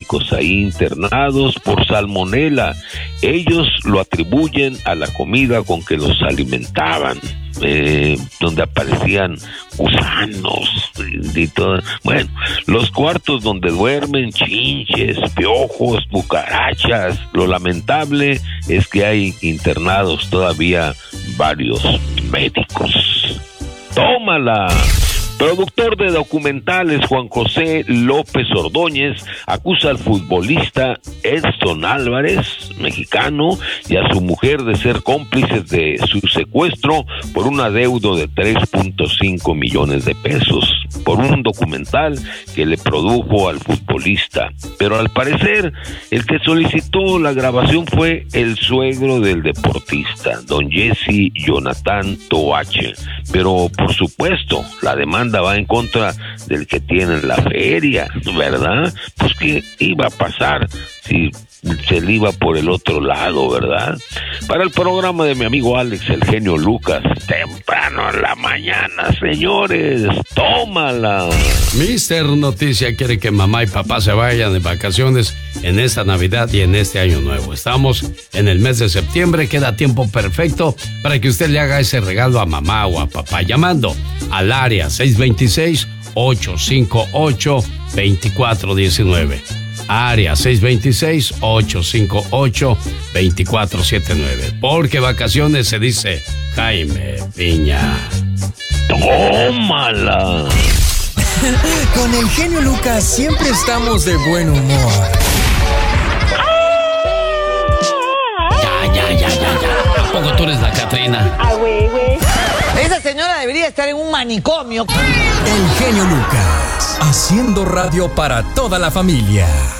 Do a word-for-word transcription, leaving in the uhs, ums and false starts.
médicos ahí internados por salmonela. Ellos lo atribuyen a la comida con que los alimentaban, eh, donde aparecían gusanos y, y todo. Bueno, los cuartos donde duermen chinches, piojos, cucarachas. Lo lamentable es que hay internados todavía varios médicos. ¡Tómala! Productor de documentales Juan José López Ordóñez acusa al futbolista Edson Álvarez, mexicano, y a su mujer de ser cómplices de su secuestro por un adeudo de tres punto cinco millones de pesos por un documental que le produjo al futbolista. Pero al parecer, el que solicitó la grabación fue el suegro del deportista, don Jesse Jonathan Toache. Pero, por supuesto, la demanda va en contra del que tiene la feria, ¿verdad? Pues ¿qué iba a pasar si se le iba por el otro lado, verdad? Para el programa de mi amigo Alex, el genio Lucas, temprano en la mañana, señores, tómala. Mister Noticia quiere que mamá y papá se vayan de vacaciones en esta Navidad y en este Año Nuevo. Estamos en el mes de septiembre, queda tiempo perfecto para que usted le haga ese regalo a mamá o a papá, llamando al área seis dos seis, ocho cinco ocho, dos cuatro uno nueve. Área seis dos seis, ocho cinco ocho, dos cuatro siete nueve. Porque vacaciones se dice Jaime Piña. ¡Tómala! Con el genio Lucas siempre estamos de buen humor. Ya, ya, ya, ya, ya. ¿A poco tú eres la Catrina? Ah, güey, güey. Esa señora debería estar en un manicomio. El genio Lucas, haciendo radio para toda la familia.